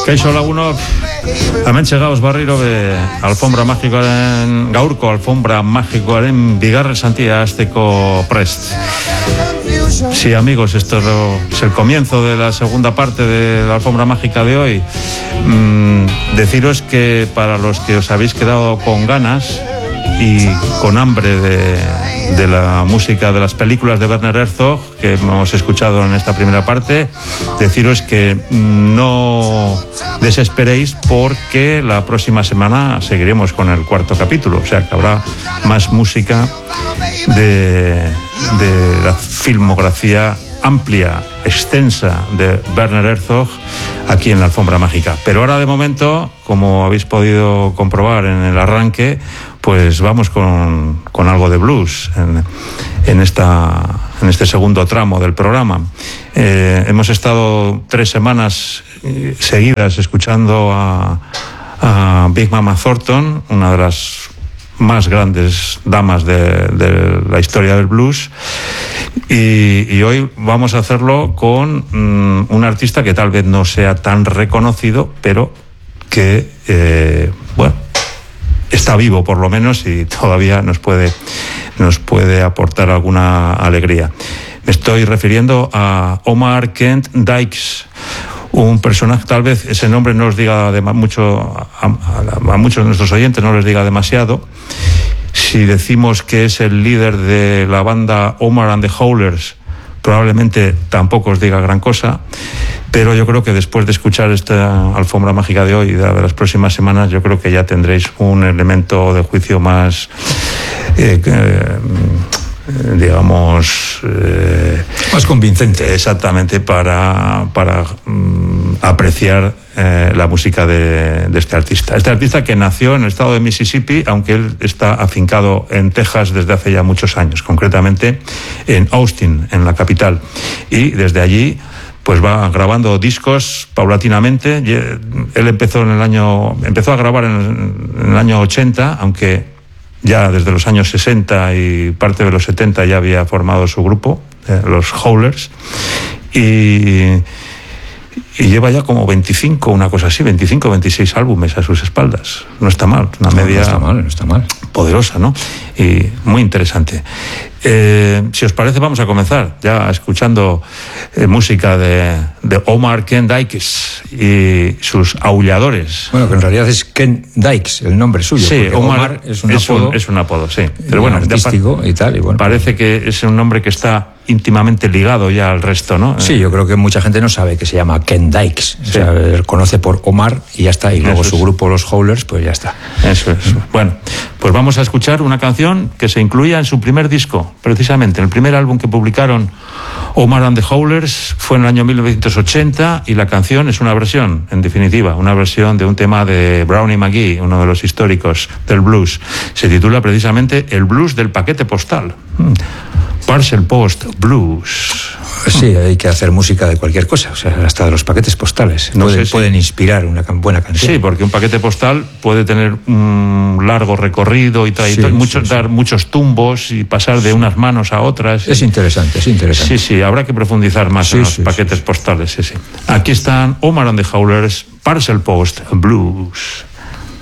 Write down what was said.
Kaixo lagunok, hemen txegauz barriro be alfombra magikoaren, gaurko alfombra magikoaren bigarren santia azteko prest. Sí, amigos, esto es el comienzo de la segunda parte de la alfombra mágica de hoy. Deciros que para los que os habéis quedado con ganas y con hambre de la música de las películas de Werner Herzog que hemos escuchado en esta primera parte, deciros que no desesperéis porque la próxima semana seguiremos con el cuarto capítulo, o sea que habrá más música de la filmografía amplia, extensa de Werner Herzog aquí en la alfombra mágica. Pero ahora de momento, como habéis podido comprobar en el arranque, pues vamos con algo de blues en este segundo tramo del programa. Hemos estado 3 semanas seguidas escuchando a Big Mama Thornton, una de las más grandes damas de la historia del blues, y hoy vamos a hacerlo con un artista que tal vez no sea tan reconocido, pero que está vivo por lo menos y todavía nos puede aportar alguna alegría. Me estoy refiriendo a Omar Kent Dykes, un personaje, tal vez ese nombre no os diga mucho, a muchos de nuestros oyentes no les diga demasiado. Si decimos que es el líder de la banda Omar and the Howlers, probablemente tampoco os diga gran cosa, pero yo creo que después de escuchar esta alfombra mágica de hoy y de las próximas semanas, yo creo que ya tendréis un elemento de juicio más, más convincente, exactamente, para apreciar la música de este artista. Este artista que nació en el estado de Mississippi, aunque él está afincado en Texas desde hace ya muchos años, concretamente en Austin, en la capital, y desde allí pues va grabando discos paulatinamente. Él empezó a grabar en el año 80, aunque ya desde los años 60 y parte de los 70 ya había formado su grupo, los Howlers, y lleva ya como 25, una cosa así, 25, 26 álbumes a sus espaldas. No está mal, una media no está mal. Poderosa, ¿no? Y muy interesante. Si os parece, vamos a comenzar ya escuchando música de Omar Kent Dykes y sus aulladores. Bueno, que en realidad es Kent Dykes, el nombre suyo. Sí, Omar es un apodo, sí. Pero bueno, artístico y tal. Y bueno, parece que es un nombre que está íntimamente ligado ya al resto, ¿no? Sí, yo creo que mucha gente no sabe que se llama Kent Dykes. Sí. O sea, él conoce por Omar y ya está. Y luego su grupo, los Howlers, pues ya está. Eso es. Bueno, pues vamos a escuchar una canción que se incluía en su primer disco, precisamente. El primer álbum que publicaron Omar and the Howlers fue en el año 1980 y la canción es una versión, en definitiva, una versión de un tema de Brownie McGhee, uno de los históricos del blues. Se titula precisamente El blues del paquete postal. Parcel Post Blues. Sí, hay que hacer música de cualquier cosa, o sea, hasta de los paquetes postales. Pueden inspirar una buena canción. Sí, porque un paquete postal puede tener un largo recorrido y dar muchos tumbos y pasar de unas manos a otras. Es interesante. Sí, habrá que profundizar más en los paquetes postales. Sí. Aquí están Omar and the Howlers, Parcel Post Blues.